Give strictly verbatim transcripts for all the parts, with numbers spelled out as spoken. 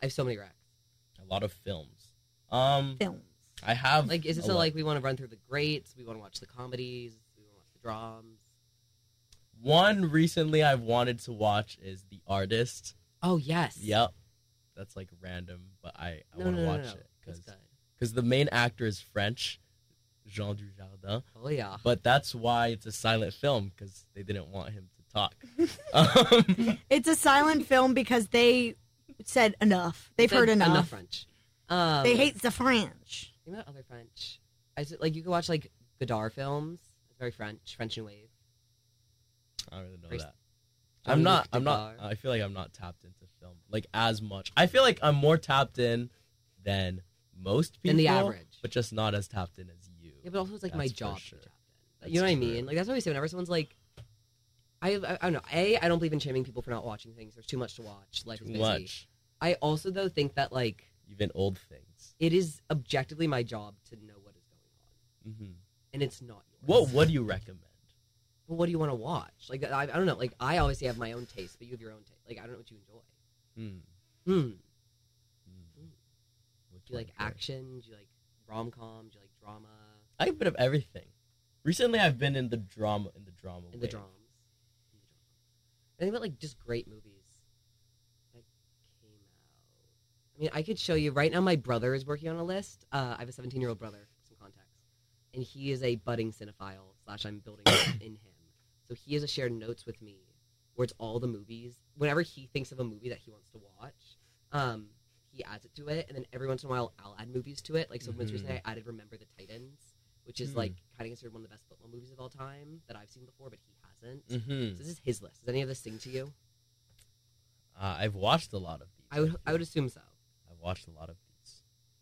I have so many racks. A lot of films. Um, Films. I have Like, is this a a, lot. like we want to run through the greats? We want to watch the comedies. We want to watch the dramas. One recently I've wanted to watch is The Artist. Oh yes. Yep. That's like random, but I, I No, want to no, no, watch no, no. it That's because good. the main actor is French, Jean Dujardin. Oh yeah. But that's why it's a silent film because they didn't want him to talk. um, It's a silent film because they said enough. They've Said heard enough. Enough French. Um, They hate the French. Think about other French. I said, like you could watch like Godard films. It's very French, French New Wave. I don't really know Very- that. Jean-Luc I'm not. I'm not. Godard. I feel like I'm not tapped into film like as much. I feel like I'm more tapped in than most people, Than the average. but just not as tapped in as you. Yeah, but also it's like my That's for job sure. to be tapped in. That's You know what I true. mean? Like that's what I say whenever someone's like, I, I, I don't know. A, I don't believe in shaming people for not watching things. There's too much to watch. Life is Too busy. much. I also though think that like Even old things. it is objectively my job to know what is going on, Mm-hmm. and it's not yours. What What do you recommend? Well, what do you want to watch? Like I, I don't know. Like I obviously have my own taste, but you have your own taste. Like I don't know what you enjoy. Hmm. Hmm. Hmm. Which Do you like one? action? Do you like rom com? Do you like drama? I have a bit of everything. Recently, I've been in the drama in the drama. In the wave. drums. In the drama. I think about like just great movies that came out. I mean, I could show you right now. My brother is working on a list. Uh, I have a seventeen-year-old brother, for some context, and he is a budding cinephile. Slash, I'm building in him. So he has a shared notes with me, where it's all the movies. Whenever he thinks of a movie that he wants to watch, um, he adds it to it, and then every once in a while, I'll add movies to it. Like so, most Mhm. recently, I added Remember the Titans, which is Hmm. like kind of considered one of the best football movies of all time that I've seen before, but he hasn't. Mm-hmm. So this is his list. Does any of this sing to you? Uh, I've watched a lot of these. I would I would assume so. I've watched a lot of these.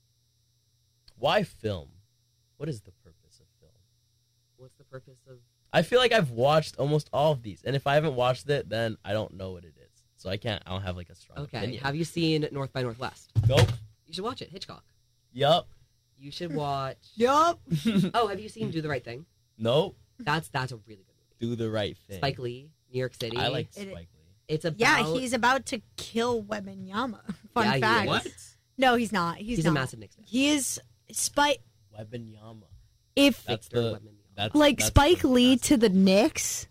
Why film? What is the purpose of film? What's the purpose of? I feel like I've watched almost all of these, and if I haven't watched it, then I don't know what it is. So I can't. I don't have like a strong Okay, opinion. have you seen North by Northwest? Nope. You should watch it. Hitchcock. Yup. You should watch. Yup. Oh, have you seen Do the Right Thing? Nope. That's that's a really good movie. Do the right thing. Spike Lee, New York City. I like It- Spike Lee. It's about. Yeah, he's about to kill Wembenyama. Fun Yeah, he fact. is. What? No, he's not. He's, He's not. a massive Knicks fan. He is Spike. Wembanyama. If That's Victor the. Wembanyama. That's like that's Spike the Lee best. to the Knicks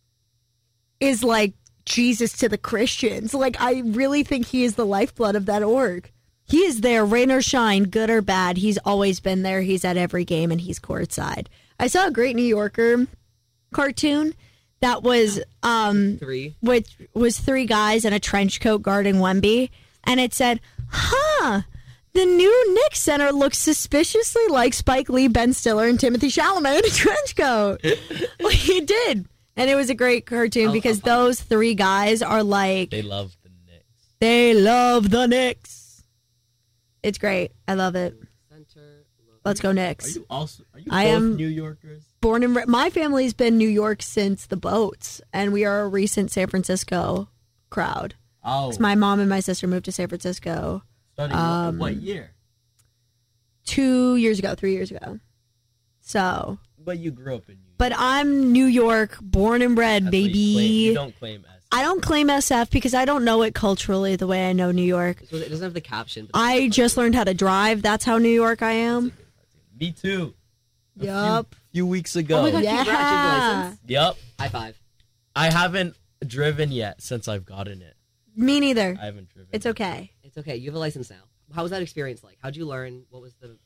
is like Jesus to the Christians. Like I really think he is the lifeblood of that org. He is there, rain or shine, good or bad. He's always been there. He's at every game and he's courtside. I saw a great New Yorker cartoon that was um Three. which was three guys in a trench coat guarding Wemby, and it said, "Huh, the new Knicks center looks suspiciously like Spike Lee, Ben Stiller, and Timothy Chalamet in a trench coat." Well, he did, and it was a great cartoon I'll- because I'll find those three guys are like They love the Knicks. they love the Knicks. It's great. I love it. Center. Look. Let's go Are Knicks. you also? Are you I both am- New Yorkers? Born and ra- my family's been New York since the boats, and we are a recent San Francisco crowd. Oh. 'Cause my mom and my sister moved to San Francisco Starting um, what year? two years ago, three years ago. So, But you grew up in New York. but I'm New York, born and bred, That's what you baby. claim. You don't claim S. I don't claim S F because I don't know it culturally the way I know New York. This was- It doesn't have the caption. But I just learned how to drive. That's how New York I am. Me too. A Yup. Few, few weeks ago. Oh my god! Yeah. Congrats, you have a license. Yep. High five. I haven't driven yet since I've gotten it. Me neither. I haven't driven. It's yet. okay. It's okay. You have a license now. How was that experience like? How'd you learn? What was the?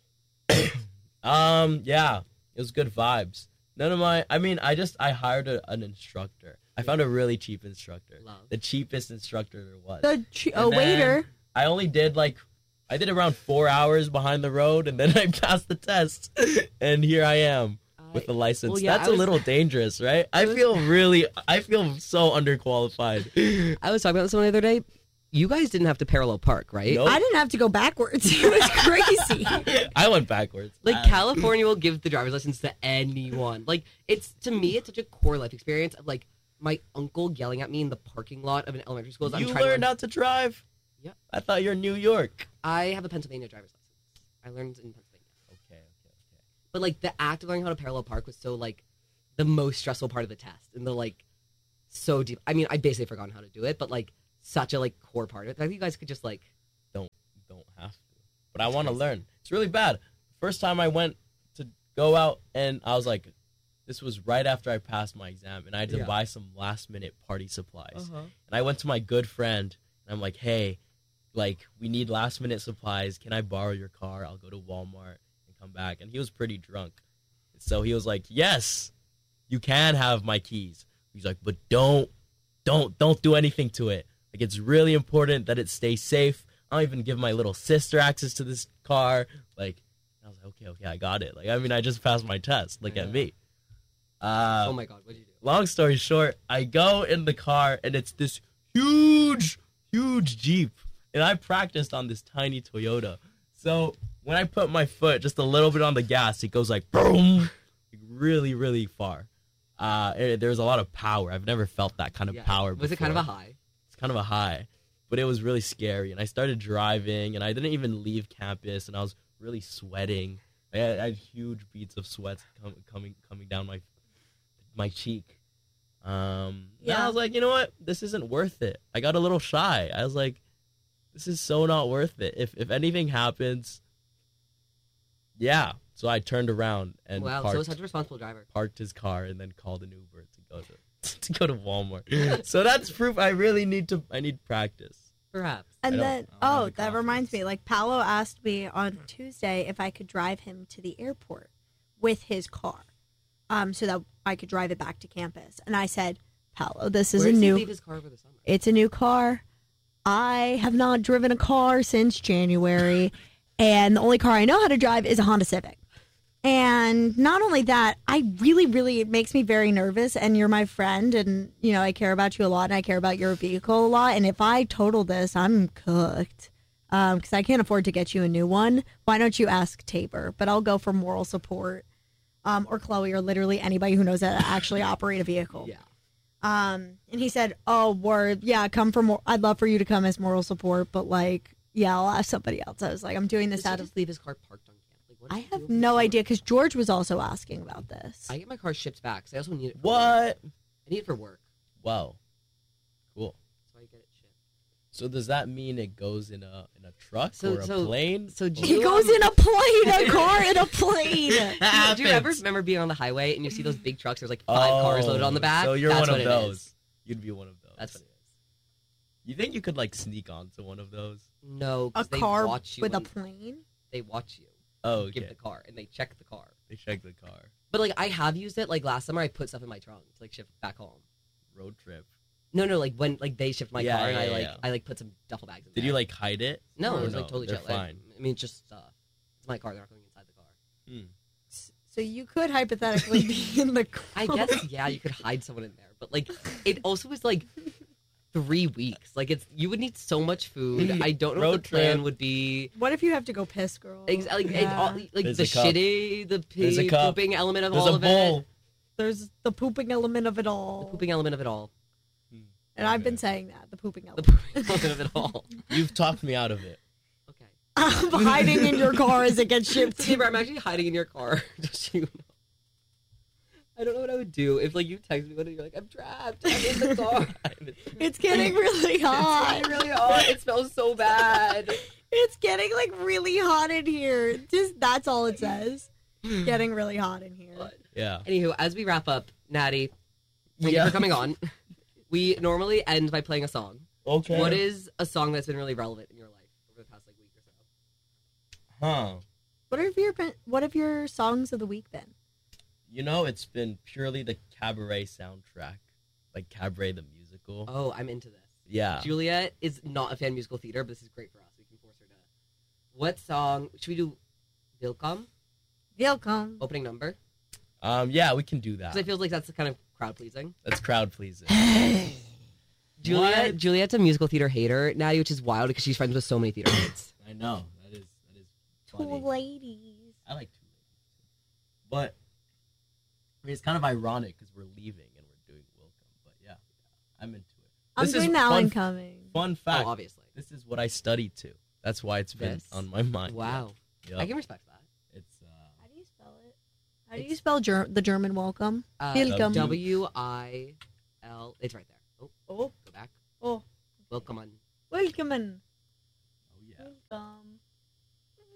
Um. Yeah. It was good vibes. None of my. I mean, I just I hired a, an instructor. I found a really cheap instructor. Love. The cheapest instructor there was. The ch- a And then waiter. I only did like. I did around four hours behind the road, and then I passed the test, and here I am with the license. well, yeah, That's I a was- little dangerous, right? I was- feel really. I feel so underqualified. I was talking about this one the other day. You guys didn't have to parallel park, right? Nope. I didn't have to go backwards. It was crazy. I went backwards. Like Uh, California will give the driver's license to anyone. Like it's to me, it's such a core life experience of like my uncle yelling at me in the parking lot of an elementary school. As I'm You trying learned to learn. how to drive? Yep. I thought you're in New York. I have a Pennsylvania driver's license. I learned in Pennsylvania. Okay, okay, okay. But like the act of learning how to parallel park was so like the most stressful part of the test, and the like so deep. I mean, I basically forgotten how to do it, but like such a like core part of it. I think you guys could just like Don't. but I want to crazy. learn. It's really bad. First time I went to go out, and I was like, this was right after I passed my exam, and I had to Yeah. buy some last minute party supplies. Uh-huh. And I went to my good friend, and I'm like, hey, like, we need last minute supplies. Can I borrow your car? I'll go to Walmart and come back. And he was pretty drunk. So he was like, yes, you can have my keys. He's like, but don't, don't, don't do anything to it. Like, it's really important that it stays safe. I'll even give my little sister access to this car. Like, I was like, okay, okay, I got it. Like, I mean, I just passed my test. Look Yeah. at me. Uh, Oh my god, what did you do? long story short, I go in the car, and it's this huge, huge Jeep. And I practiced on this tiny Toyota. So when I put my foot just a little bit on the gas, it goes like boom, like really, really far. Uh, it- there's a lot of power. I've never felt that kind of Yeah. power Was it kind of a before. high? It's kind of a high, but it was really scary. And I started driving, and I didn't even leave campus, and I was really sweating. I had, I had huge beads of sweat com- coming coming down my my cheek. Um, yeah. Yeah. I was like, you know what? This isn't worth it. I got a little shy. I was like, this is so not worth it. If if anything happens, yeah. So I turned around and Wow, parked, so such a responsible driver. parked his car and then called an Uber to go to to go to Walmart. So that's proof I really need to. I need practice. Perhaps. And I don't- then, I don't have oh, the that reminds me. confidence. Like Paolo asked me on Tuesday if I could drive him to the airport with his car, um, so that I could drive it back to campus. And I said, Paolo, this is Where a does he new. leave his car over the summer? It's a new car. I have not driven a car since January, and the only car I know how to drive is a Honda Civic. And not only that, I really, really, it makes me very nervous. And you're my friend, and you know I care about you a lot, and I care about your vehicle a lot. And if I total this, I'm cooked because I can't afford to get you a new one. Why don't you ask Tabor? But I'll go for moral support, um, or Chloe, or literally anybody who knows how to actually operate a vehicle. Yeah. Um, and he said, "Oh, word, yeah, come for more. I'd love for you to come as moral support, but like, yeah, I'll ask somebody else." I was like, "I'm doing this Does he out of." just leave his car parked on campus? Like, what does I he do have over the no summer? idea because George was also asking about this. I get my car shipped back, so I also need it. For work. What? I need it for work. Wow. Cool. That's why I get it shipped. So does that mean it goes in a in a truck So- or a so- plane? so Or- do He you- goes in a plane, a car in a plane. That Do you ever happens. remember being on the highway and you see those big trucks? There's like five cars loaded on the Oh, back. So you're That's one of what it those. is. You'd be one of those. That's what it is. You think you could like sneak onto one of those? No, A 'cause they car watch you with a and plane. they watch you. Oh, Give okay. the car and they check the car. They check the car. But like I have used it. Like last summer, I put stuff in my trunk to like ship back home. Road trip. No, no, like when like they shipped my Yeah, car and yeah, I yeah, like yeah. I like put some duffel bags in Did there. you like hide it? No, Or it was like totally they're chill. Like, fine. I mean, just stuff. It's my car. They're not going inside the car. Hmm. So you could hypothetically be in the car. I guess yeah, you could hide someone in there, but like it also was like three weeks. Like it's you would need so much food. I don't know Road what the plan trip. would be. What if you have to go piss, girl? Ex- like, it Yeah. all, like There's the a cup. shitty, the There's a pee, cup. pooping element of There's all a of bowl. it. There's the pooping element of it all. The pooping element of it all. And I've been Okay. saying that, the pooping The element. pooping element of it all. You've talked me out of it. Okay. I'm hiding in your car as it gets shipped. Tabor, I'm actually hiding in your car. Just so you know. I don't know what I would do if like you text me and you're like, I'm trapped. I'm in the car. It's getting really hot. It's really hot. It smells so bad. It's getting like really hot in here. Just that's all it says. Getting really hot in here. But, Yeah. anywho, as we wrap up, Natty, thank Yeah. you for coming on. We normally end by playing a song. Okay. What is a song that's been really relevant in your life over the past like week or so? Huh. What have your been, what have your songs of the week been? You know, it's been purely the Cabaret soundtrack, like Cabaret the musical. Oh, I'm into this. Yeah. Juliet is not a fan of musical theater, but this is great for us. We can force her to. What song should we do? Welcome Welcome. opening number Um. Yeah, we can do that. because I feel like that's kind of crowd pleasing. That's crowd pleasing. Juliet, What? Juliet's a musical theater hater, Natty, which is wild because she's friends with so many theater mates. I know that is that is Two funny. ladies. I like two ladies, but I mean, it's kind of ironic because we're leaving and we're doing welcome. But yeah, I'm into it. I'm This is doing Now fun- Incoming. Fun Oh, fact: obviously. this is what I studied to. That's why it's been This? on my mind. Wow, Yep. I can respect that. It's uh, How do you spell it? How do you It's- spell ger- the German welcome? Uh, Welcome. W I L. It's right there. Oh, Oh, go back. oh, Welcome on. welcome. oh yeah. Welcome.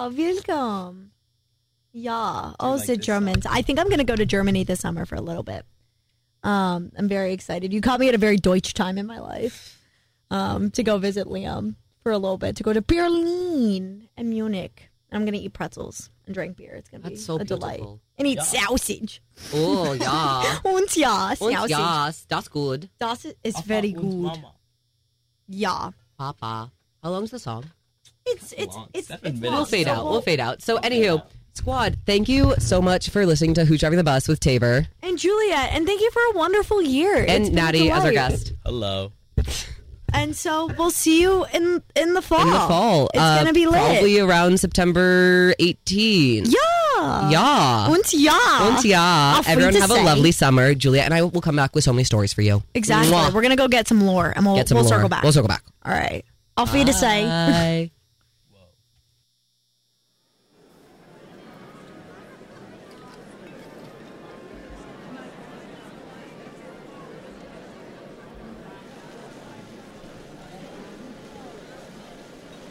Ja, welcome. Ja, like also this Germans. I think I'm going to go to Germany this summer for a little bit. Um, I'm very excited. You caught me at a very Deutsch time in my life um, to go visit Liam for a little bit, to go to Berlin and Munich. I'm going to eat pretzels and drink beer. It's going to be That's so a delight. beautiful. And eat Ja. sausage. Oh, ja. Und ja, Und sausage. ja, that's good. Das is Papa very und good. Mama. Ja. Papa. How long's the song? It's it's long. it's, Seven it's minutes. We'll long. fade So out. we'll- We'll fade out. So, We'll fade anywho, out. squad, thank you so much for listening to Who's Driving the Bus with Tabor And Juliet, and thank you for a wonderful year. It's and been a Natty as our delight. guest Hello. And so we'll see you in in the fall. in the fall. It's Uh, gonna be lit. Probably around September eighteenth. Yeah. Yeah. Und ja. Und ja. Auf Everyone have a Wiedersehen. lovely summer. Juliet and I will come back with so many stories for you. Exactly. Mwah. We're gonna go get some lore, and we'll Get some we'll more. circle back. We'll circle back. All right. Auf Wiedersehen. Bye.